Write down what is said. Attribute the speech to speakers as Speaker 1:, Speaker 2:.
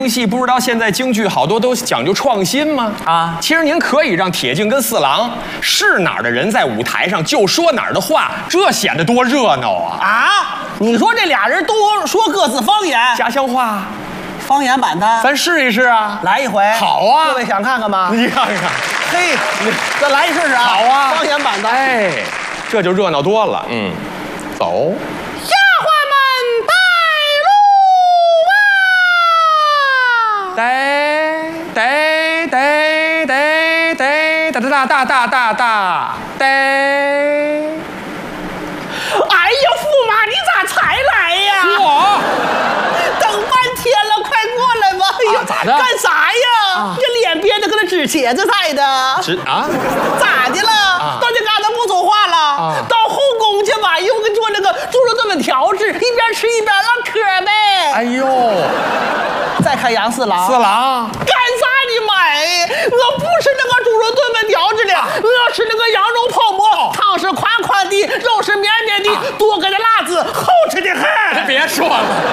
Speaker 1: 戏不知道现在京剧好多都讲究创新吗？啊，其实您可以让铁镜跟四郎是哪儿的人在舞台上就说哪儿的话，这显得多热闹啊！
Speaker 2: 啊，你说这俩人都说各自方言，
Speaker 1: 家乡话，
Speaker 2: 方言版的，
Speaker 1: 咱试一试啊！
Speaker 2: 来一回，
Speaker 1: 好啊！
Speaker 2: 各位想看看吗？
Speaker 1: 你看看，
Speaker 2: 嘿，咱来一试试啊！
Speaker 1: 好啊，
Speaker 2: 方言版的，
Speaker 1: 哎，这就热闹多了。走。哒哒！
Speaker 2: 哎呀，驸马，你咋才来呀？
Speaker 1: 我
Speaker 2: 等半天了，快过来吧！哎呀，
Speaker 1: 咋的？
Speaker 2: 干啥呀？这脸憋得跟那纸茄子似的。咋的了？到这嘎达不说话了？到后宫去吧，又做那个猪肉炖粉条子，一边吃一边唠嗑呗。
Speaker 1: 哎呦！
Speaker 2: 再看杨四郎。
Speaker 1: 四郎，
Speaker 2: 干啥你买？我不吃那个猪肉炖粉条子的，我要吃那个羊肉泡馍，汤是宽宽的，肉是绵绵的，多搁点辣子，好吃的很。
Speaker 1: 别说了。